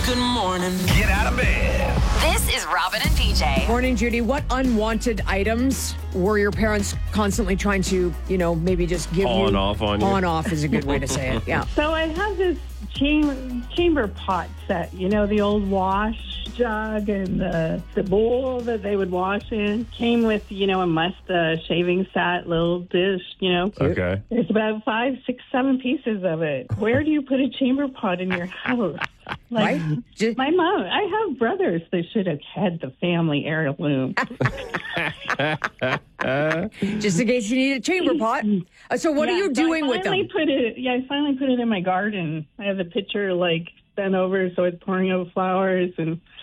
Good morning. Get out of bed. This is Robin and PJ. Morning, Judy. What unwanted items were your parents constantly trying to, maybe just give you? On off on you. On off is a good way to say it, yeah. So I have this chamber pot set, the old wash jug and the bowl that they would wash in. Came with, a must shaving set, little dish, Okay. There's about 5, 6, 7 pieces of it. Where do you put a chamber pot in your house? Right? My mom, I have brothers that should have had the family heirloom. Just in case you need a chamber pot. So what are you doing with them? I finally put it in my garden. I have the pitcher bent over so it's pouring out flowers, and